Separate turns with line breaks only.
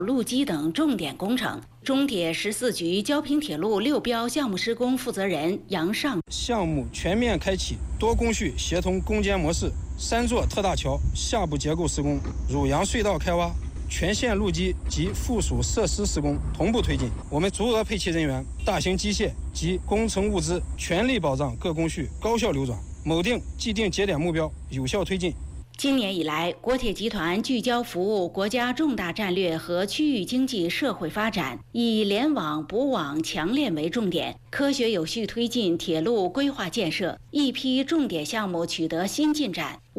路基等重点工程。中铁14局焦平铁路6标项目施工负责人杨尚，
项目全面开启多工序协同攻坚模式，3座特大桥下部结构施工，汝阳隧道开挖，全线路基及附属设施施工同步推进。我们足额配齐人员、大型机械及工程物资，全力保障各工序高效流转，锚定既定节点目标，有效推进。
今年以来，国铁集团聚焦服务国家重大战略和区域经济社会发展，以联网、补网、强链为重点，科学有序推进铁路规划建设，一批重点项目取得新进展。